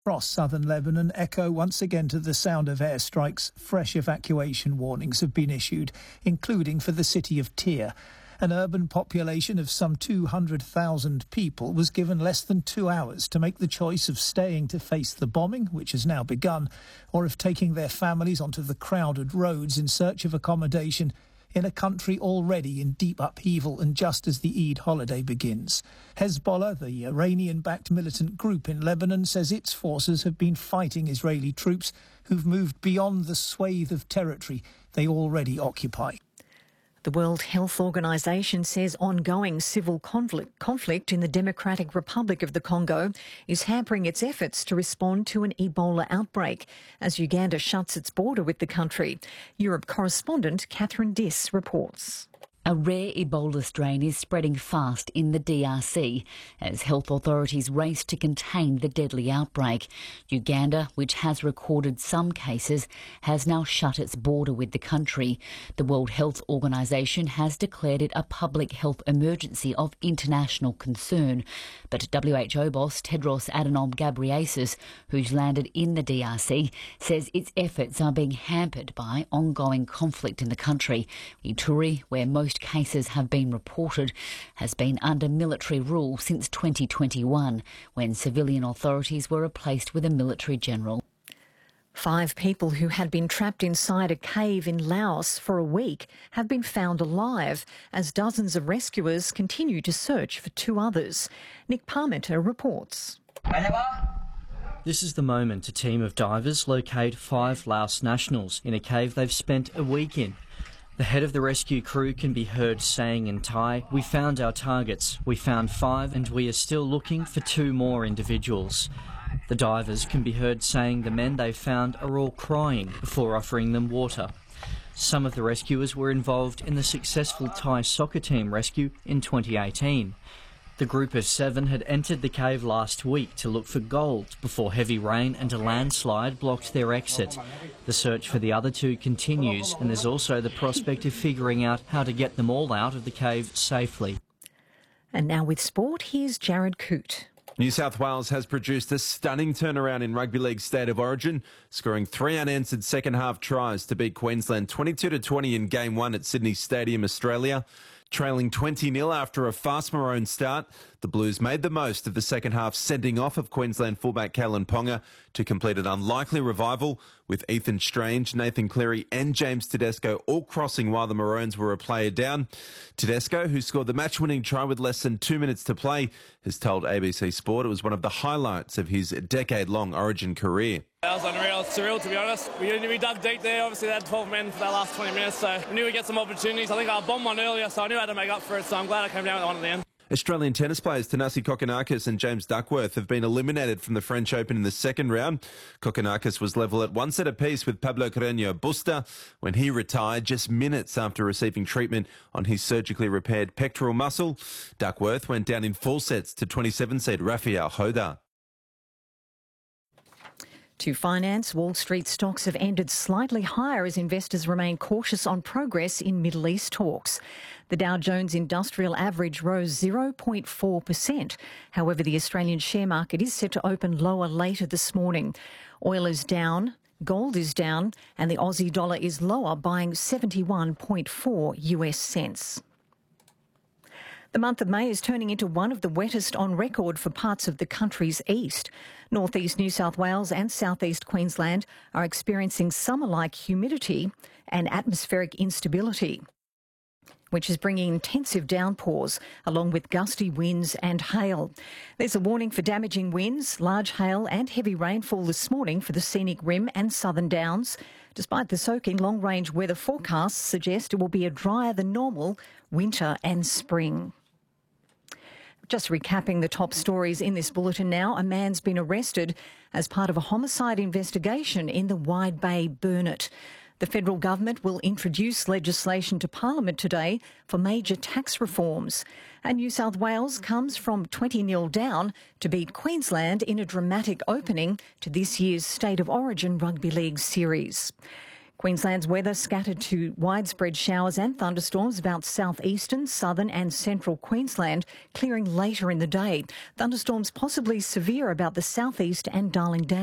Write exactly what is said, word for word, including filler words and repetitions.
Across southern Lebanon echo once again to the sound of airstrikes. Fresh evacuation warnings have been issued, including for the city of Tyre. An urban population of some two hundred thousand people was given less than two hours to make the choice of staying to face the bombing, which has now begun, or of taking their families onto the crowded roads in search of accommodation in a country already in deep upheaval and just as the Eid holiday begins. Hezbollah, the Iranian-backed militant group in Lebanon, says its forces have been fighting Israeli troops who've moved beyond the swathe of territory they already occupy. The World Health Organization says ongoing civil conflict, conflict in the Democratic Republic of the Congo is hampering its efforts to respond to an Ebola outbreak as Uganda shuts its border with the country. Europe correspondent Catherine Diss reports. A rare Ebola strain is spreading fast in the D R C as health authorities race to contain the deadly outbreak. Uganda, which has recorded some cases, has now shut its border with the country. The World Health Organization has declared it a public health emergency of international concern. But W H O boss Tedros Adhanom Ghebreyesus, who's landed in the D R C, says its efforts are being hampered by ongoing conflict in the country. Ituri, where most cases have been reported, has been under military rule since twenty twenty-one, when civilian authorities were replaced with a military general. Five people who had been trapped inside a cave in Laos for a week have been found alive as dozens of rescuers continue to search for two others. Nick Parmenter reports. This is the moment a team of divers locate five Laos nationals in a cave they've spent a week in. The head of the rescue crew can be heard saying in Thai, "We found our targets. We found five and we are still looking for two more individuals." The divers can be heard saying the men they found are all crying before offering them water. Some of the rescuers were involved in the successful Thai soccer team rescue in twenty eighteen. The group of seven had entered the cave last week to look for gold before heavy rain and a landslide blocked their exit. The search for the other two continues, and there's also the prospect of figuring out how to get them all out of the cave safely. And now with sport, here's Jared Coote. New South Wales has produced a stunning turnaround in Rugby League State of Origin, scoring three unanswered second-half tries to beat Queensland twenty-two to twenty in Game one at Sydney Stadium, Australia. Trailing twenty nil after a fast Maroon start, the Blues made the most of the second half sending off of Queensland fullback Kalen Ponga to complete an unlikely revival, with Ethan Strange, Nathan Cleary and James Tedesco all crossing while the Maroons were a player down. Tedesco, who scored the match-winning try with less than two minutes to play, has told A B C Sport it was one of the highlights of his decade-long Origin career. That was unreal, surreal to be honest. We, we dug deep there, obviously they had twelve men for that last twenty minutes, so we knew we'd get some opportunities. I think I bombed one earlier, so I knew I had to make up for it, so I'm glad I came down with one at the end. Australian tennis players Thanasi Kokkinakis and James Duckworth have been eliminated from the French Open in the second round. Kokkinakis was level at one set apiece with Pablo Carreño Busta when he retired just minutes after receiving treatment on his surgically repaired pectoral muscle. Duckworth went down in four sets to twenty-seven seed Rafael Hoda. To finance, Wall Street stocks have ended slightly higher as investors remain cautious on progress in Middle East talks. The Dow Jones Industrial Average rose zero point four percent. However, the Australian share market is set to open lower later this morning. Oil is down, gold is down, and the Aussie dollar is lower, buying seventy-one point four U S cents. The month of May is turning into one of the wettest on record for parts of the country's east. Northeast New South Wales and southeast Queensland are experiencing summer-like humidity and atmospheric instability, which is bringing intensive downpours along with gusty winds and hail. There's a warning for damaging winds, large hail and heavy rainfall this morning for the Scenic Rim and Southern Downs. Despite the soaking, long-range weather forecasts suggest it will be a drier than normal winter and spring. Just recapping the top stories in this bulletin now, a man's been arrested as part of a homicide investigation in the Wide Bay Burnett. The federal government will introduce legislation to Parliament today for major tax reforms. And New South Wales comes from twenty nil down to beat Queensland in a dramatic opening to this year's State of Origin Rugby League series. Queensland's weather scattered to widespread showers and thunderstorms about southeastern, southern and central Queensland, clearing later in the day. Thunderstorms possibly severe about the southeast and Darling Downs.